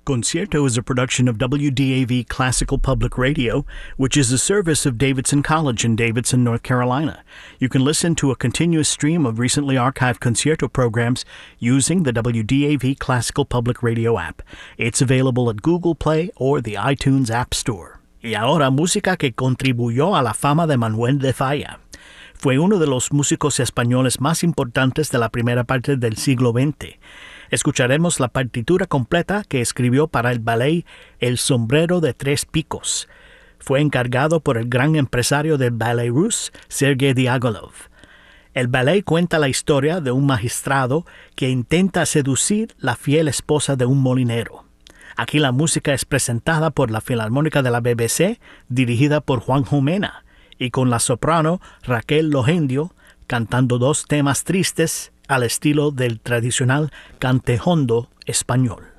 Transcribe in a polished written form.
Concierto is a production of WDAV Classical Public Radio, which is a service of Davidson College in Davidson, North Carolina. You can listen to a continuous stream of recently archived Concierto programs using the WDAV Classical Public Radio app. It's available at Google Play or the iTunes App Store. Y ahora, música que contribuyó a la fama de Manuel de Falla. Fue uno de los músicos españoles más importantes de la primera parte del siglo XX. Escucharemos la partitura completa que escribió para el ballet El sombrero de tres picos. Fue encargado por el gran empresario del ballet ruso, Sergei Diaghilev. El ballet cuenta la historia de un magistrado que intenta seducir la fiel esposa de un molinero. Aquí la música es presentada por la Filarmónica de la BBC, dirigida por Juanjo Mena, y con la soprano Raquel Logendio cantando dos temas tristes al estilo del tradicional cantejondo español.